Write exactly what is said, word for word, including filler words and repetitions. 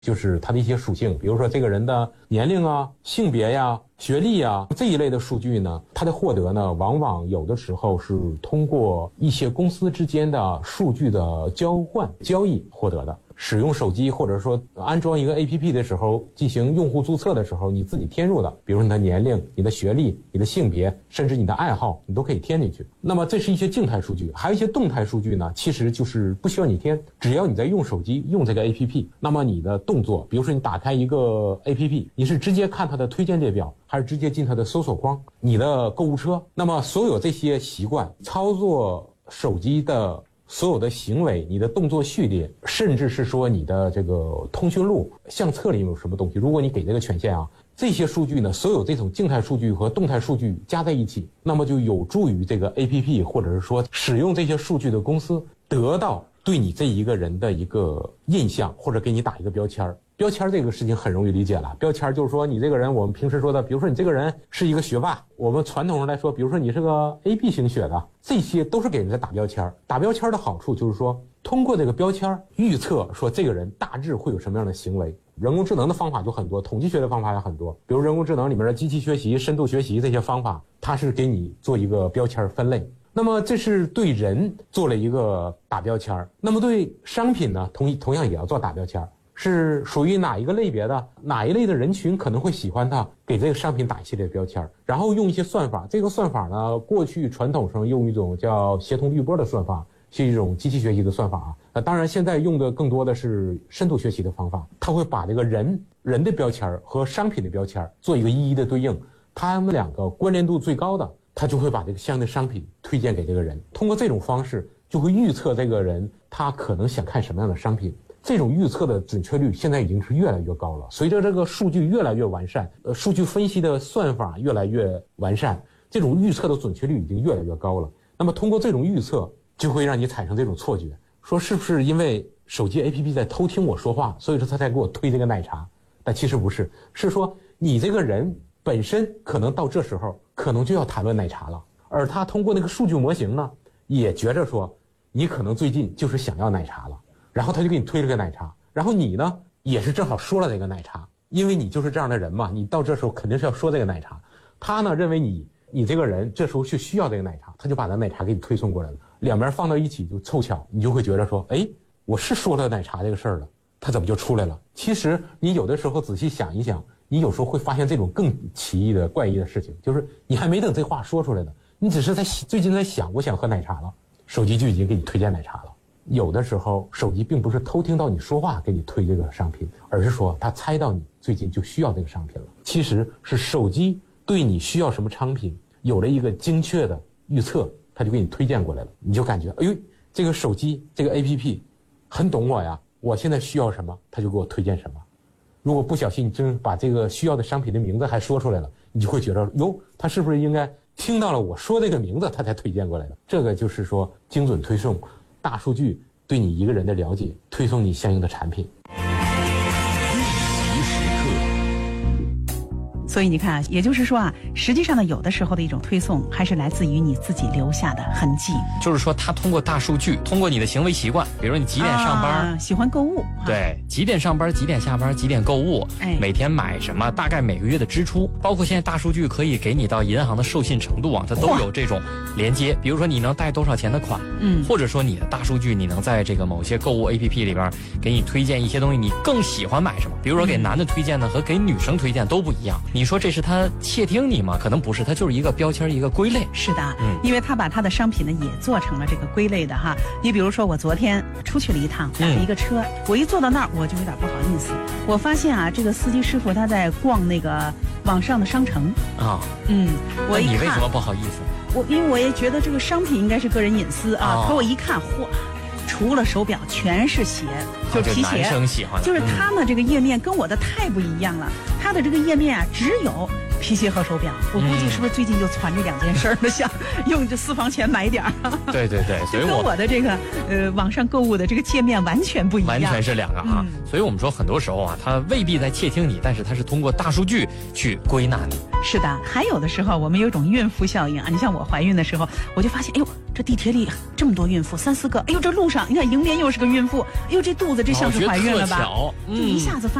就是它的一些属性，比如说这个人的年龄啊、性别呀、学历啊这一类的数据呢，它的获得呢，往往有的时候是通过一些公司之间的数据的交换交易获得的。使用手机或者说安装一个 A P P 的时候，进行用户注册的时候，你自己填入的，比如你的年龄、你的学历、你的性别，甚至你的爱好，你都可以填进去。那么这是一些静态数据，还有一些动态数据呢，其实就是不需要你填，只要你在用手机用这个 A P P， 那么你的动作，比如说你打开一个 A P P， 你是直接看它的推荐列表，还是直接进它的搜索框，你的购物车，那么所有这些习惯、操作手机的所有的行为，你的动作序列，甚至是说你的这个通讯录、相册里有什么东西，如果你给这个权限啊，这些数据呢，所有这种静态数据和动态数据加在一起，那么就有助于这个 A P P 或者是说使用这些数据的公司得到对你这一个人的一个印象，或者给你打一个标签。标签这个事情很容易理解了，标签就是说你这个人，我们平时说的，比如说你这个人是一个学霸，我们传统上来说，比如说你是个 A B 型血的，这些都是给人家打标签。打标签的好处就是说，通过这个标签预测说这个人大致会有什么样的行为。人工智能的方法就很多，统计学的方法也很多，比如人工智能里面的机器学习、深度学习这些方法，它是给你做一个标签分类。那么这是对人做了一个打标签，那么对商品呢，同同样也要做打标签。是属于哪一个类别的，哪一类的人群可能会喜欢它，给这个商品打一系列标签，然后用一些算法。这个算法呢，过去传统上用一种叫协同滤波的算法，是一种机器学习的算法啊。呃，当然现在用的更多的是深度学习的方法，它会把这个人人的标签和商品的标签做一个一一的对应，它们两个关联度最高的，它就会把这个相应的商品推荐给这个人。通过这种方式，就会预测这个人他可能想看什么样的商品。这种预测的准确率现在已经是越来越高了。随着这个数据越来越完善，呃，数据分析的算法越来越完善，这种预测的准确率已经越来越高了。那么通过这种预测，就会让你产生这种错觉，说是不是因为手机 A P P 在偷听我说话，所以说他才给我推这个奶茶？但其实不是，是说你这个人本身可能到这时候可能就要谈论奶茶了，而他通过那个数据模型呢，也觉着说你可能最近就是想要奶茶了。然后他就给你推了个奶茶，然后你呢也是正好说了这个奶茶，因为你就是这样的人嘛，你到这时候肯定是要说这个奶茶。他呢认为你你这个人这时候是需要这个奶茶，他就把那奶茶给你推送过来了，两边放到一起就凑巧，你就会觉得说，哎，我是说了奶茶这个事儿了，他怎么就出来了？其实你有的时候仔细想一想，你有时候会发现这种更奇异的怪异的事情，就是你还没等这话说出来呢，你只是在最近在想我想喝奶茶了，手机就已经给你推荐奶茶了。有的时候手机并不是偷听到你说话给你推这个商品，而是说他猜到你最近就需要这个商品了。其实是手机对你需要什么商品有了一个精确的预测，他就给你推荐过来了，你就感觉哎呦，这个手机这个 A P P 很懂我呀，我现在需要什么他就给我推荐什么。如果不小心你真把这个需要的商品的名字还说出来了，你就会觉得哟，他是不是应该听到了我说这个名字他才推荐过来的。这个就是说精准推送，大数据对你一个人的了解，推送你相应的产品。 所以你看啊，也就是说啊，实际上呢，有的时候的一种推送还是来自于你自己留下的痕迹。 就是说，他通过大数据，通过你的行为习惯，比如说你几点上班， 啊、喜欢购物， 对，几点上班，几点下班，几点购物，哎，每天买什么，大概每个月的支出，包括现在大数据可以给你到银行的授信程度啊，它都有这种连接。比如说你能贷多少钱的款，嗯，或者说你的大数据，你能在这个某些购物 A P P 里边给你推荐一些东西，你更喜欢买什么？比如说给男的推荐的和给女生推荐都不一样。你说这是他窃听你吗？可能不是，它就是一个标签，一个归类。 是的，嗯，因为他把他的商品呢也做成了这个归类的哈。你比如说，我昨天出去了一趟，打了一个车，嗯、我一坐到那儿，我就有点不好意思。我发现啊，这个司机师傅他在逛那个网上的商城啊，嗯，我一看， 你为什么不好意思？ 我因为我也觉得这个商品应该是个人隐私啊，可、哦、我一看，嚯！除了手表全是鞋，就是皮鞋， 男生喜欢， 就是他呢、嗯、这个页面跟我的太不一样了。他的这个页面啊，只有皮鞋和手表，我估计是不是最近就攒这两件事呢？想用这私房钱买点儿。 对对对，所以跟我的这个呃网上购物的这个界面完全不一样， 完全是两个啊。嗯、所以我们说很多时候啊，他未必在窃听你，但是他是通过大数据去归纳你。 是的，还有的时候我们有一种孕妇效应啊。你像我怀孕的时候，我就发现，哎呦，这地铁里这么多孕妇，三四个，哎呦，这路上你看迎面又是个孕妇，哎呦，这肚子这像是怀孕了吧？ 巧嗯、 就一下子发